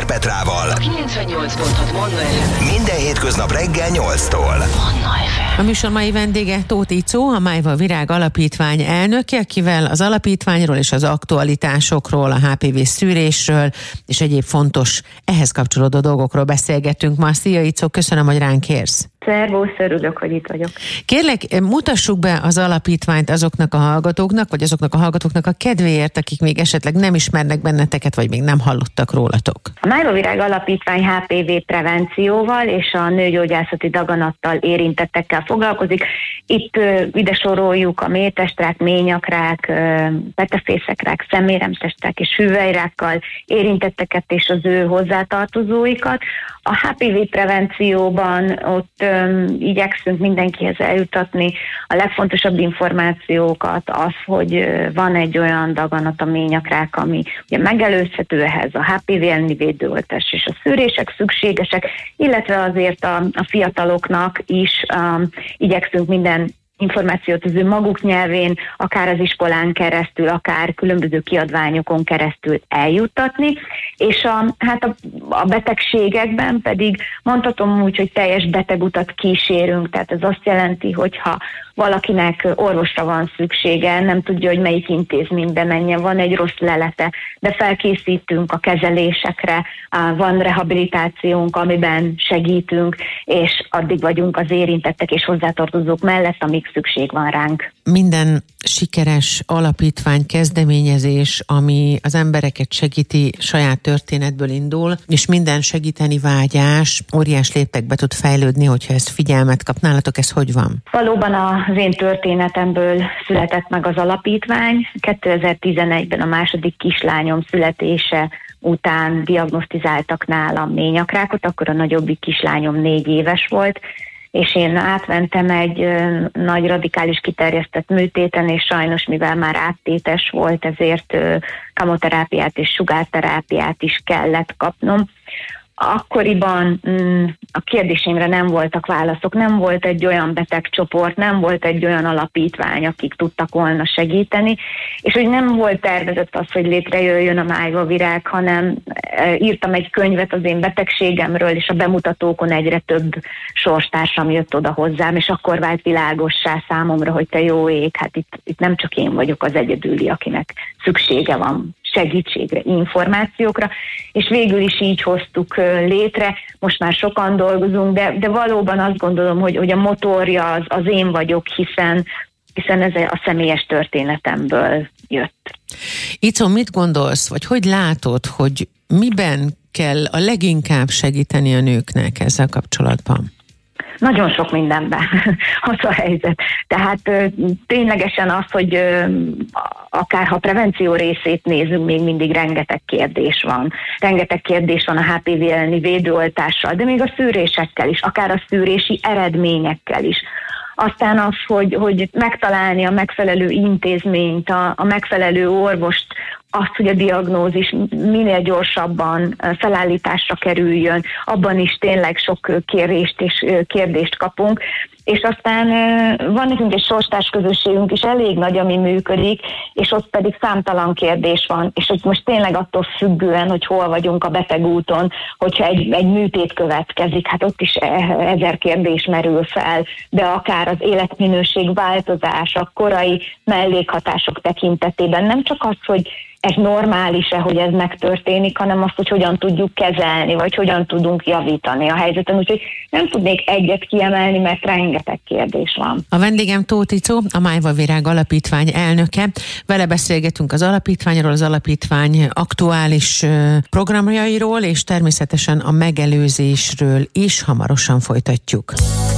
Áder Petrával. A 98.6 Manna FM. Minden hétköznap reggel 8-tól. Manna FM. A műsor mai vendége Tóth Icó, a Májva Virág Alapítvány elnöke, akivel az alapítványról és az aktualitásokról, a HPV szűrésről és egyéb fontos ehhez kapcsolódó dolgokról beszélgetünk ma. Szia Icó, köszönöm, hogy ránk érsz. Szervusz, örülök, hogy itt vagyok. Kérlek, mutassuk be az alapítványt azoknak a hallgatóknak, vagy azoknak a hallgatóknak a kedvéért, akik még esetleg nem ismernek benneteket, vagy még nem hallottak rólatok. A Májva Virág Alapítvány HPV prevencióval és a nőgyógyászati daganattal érintettekkel foglalkozik. Itt ide soroljuk a méhtestrák, ményakrák, petefészekrák, szeméremtestek és hüvelyrákkal érintetteket és az ő hozzátartozóikat. A HPV prevencióban ott igyekszünk mindenkihez eljutatni a legfontosabb információkat, az, hogy van egy olyan daganat, a ményakrák, ami ugye megelőzhető, ehhez a HPV elleni védőoltás és a szűrések szükségesek, illetve azért a fiataloknak is igyekszünk minden információt az ő maguk nyelvén, akár az iskolán keresztül, akár különböző kiadványokon keresztül eljuttatni, és a betegségekben pedig mondhatom úgy, hogy teljes betegutat kísérünk, tehát ez azt jelenti, hogyha valakinek orvosra van szüksége, nem tudja, hogy melyik intézménybe menjen, van egy rossz lelete, de felkészítünk a kezelésekre, van rehabilitációnk, amiben segítünk, és addig vagyunk az érintettek és hozzátartozók mellett, amíg szükség van ránk. Minden sikeres alapítvány, kezdeményezés, ami az embereket segíti, saját történetből indul, és minden segíteni vágyás óriás léptekbe tud fejlődni, hogyha ez figyelmet kap. Nálatok ez hogy van? Valóban az én történetemből született meg az alapítvány. 2011-ben a második kislányom születése után diagnosztizáltak nálam ményakrákot, akkor a nagyobbik kislányom 4 éves volt, és én átmentem egy nagy radikális kiterjesztett műtéten, és sajnos, mivel már áttétes volt, ezért kemoterápiát és sugárterápiát is kellett kapnom. Akkoriban a kérdéseimre nem voltak válaszok, nem volt egy olyan betegcsoport, nem volt egy olyan alapítvány, akik tudtak volna segíteni, és hogy nem volt tervezett az, hogy létrejöjjön a Májva Virág, hanem írtam egy könyvet az én betegségemről, és a bemutatókon egyre több sorstársam jött oda hozzám, és akkor vált világossá számomra, hogy te jó ég, hát itt nem csak én vagyok az egyedüli, akinek szüksége van segítségre, információkra, és végül is így hoztuk létre. Most már sokan dolgozunk, de valóban azt gondolom, hogy a motorja az én vagyok, hiszen ez a személyes történetemből jött. Icó, mit gondolsz, vagy hogy látod, hogy miben kell a leginkább segíteni a nőknek ezzel kapcsolatban? Nagyon sok mindenben az a helyzet. Tehát ténylegesen az, hogy akár ha prevenció részét nézünk, még mindig rengeteg kérdés van. Rengeteg kérdés van a HPV elleni védőoltással, de még a szűrésekkel is, akár a szűrési eredményekkel is. Aztán az, hogy megtalálni a megfelelő intézményt, a megfelelő orvost, azt, hogy a diagnózis minél gyorsabban felállításra kerüljön, abban is tényleg sok kérést és kérdést kapunk. És aztán van nekünk egy sorstárs közösségünk is elég nagy, ami működik, és ott pedig számtalan kérdés van, és hogy most tényleg attól függően, hogy hol vagyunk a betegúton, hogyha egy műtét következik, hát ott is 1000 kérdés merül fel, de akár az életminőség változása, korai mellékhatások tekintetében nem csak az, hogy ez normális-e, hogy ez megtörténik, hanem azt, hogy hogyan tudjuk kezelni, vagy hogyan tudunk javítani a helyzeten. Úgyhogy nem tudnék egyet kiemelni, mert rengeteg kérdés van. A vendégem Tóth Icó, a Májva Virág Alapítvány elnöke. Vele beszélgetünk az alapítványról, az alapítvány aktuális programjairól, és természetesen a megelőzésről is hamarosan folytatjuk.